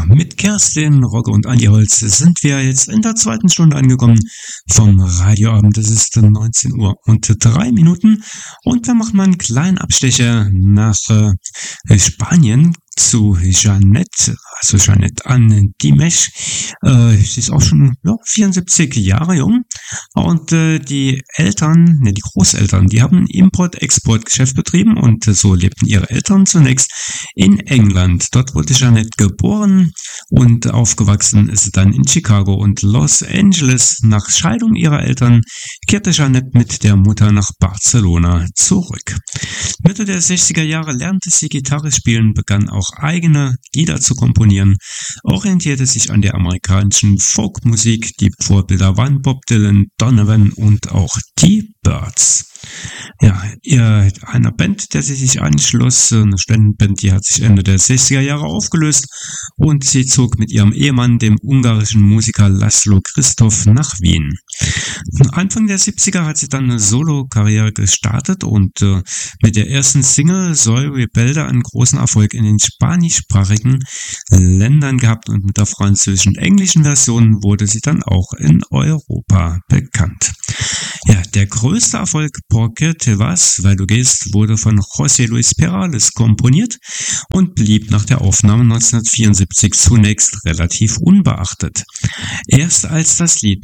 mit Kerstin, Rogge und Andi Holz sind wir jetzt in der zweiten Stunde angekommen vom Radioabend. Es ist 19 Uhr und 3 Minuten und wir machen mal einen kleinen Abstecher nach Spanien zu Jeanette, also Jeanette Anne Dimesch. Sie ist auch schon 74 Jahre jung und die Großeltern, die haben ein Import-Export-Geschäft betrieben und so lebten ihre Eltern zunächst in England. Dort wurde Jeanette geboren und aufgewachsen ist sie dann in Chicago und Los Angeles. Nach Scheidung ihrer Eltern kehrte Jeanette mit der Mutter nach Barcelona zurück. Mitte der 60er Jahre lernte sie Gitarre spielen, begann auch eigene Lieder zu komponieren, orientierte sich an der amerikanischen Folkmusik. Die Vorbilder waren Bob Dylan, Donovan und auch die Byrds. Ja, einer Band, der sie sich anschloss, eine Studentenband, die hat sich Ende der 60er Jahre aufgelöst und sie zog mit ihrem Ehemann, dem ungarischen Musiker Laszlo Christoph, nach Wien. Anfang der 70er hat sie dann eine Solo-Karriere gestartet und mit der ersten Single Soy Rebelde einen großen Erfolg in den spanischsprachigen Ländern gehabt und mit der französischen und englischen Version wurde sie dann auch in Europa bekannt. Ja, der größte Erfolg Porque te vas, weil du gehst, wurde von José Luis Perales komponiert und blieb nach der Aufnahme 1974 zunächst relativ unbeachtet. Erst als das Lied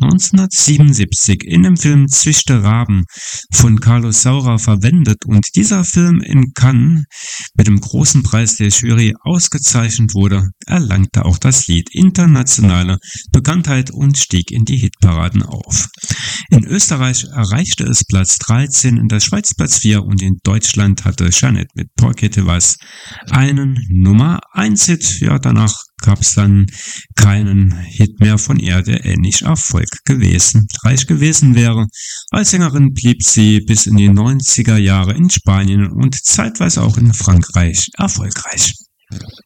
1977 in dem Film Züchte Raben von Carlos Saura verwendet und dieser Film in Cannes mit dem großen Preis der Jury ausgezeichnet wurde, erlangte auch das Lied internationale Bekanntheit und stieg in die Hitparaden auf. In Österreich erreichte es Platz 13, in der Schweiz Platz 4 und in Deutschland hatte Jeanette mit Porque te vas einen Nummer 1 Hit. Ja, danach gab es dann keinen Hit mehr von ihr, der ähnlich reich gewesen wäre. Als Sängerin blieb sie bis in die 90er Jahre in Spanien und zeitweise auch in Frankreich erfolgreich.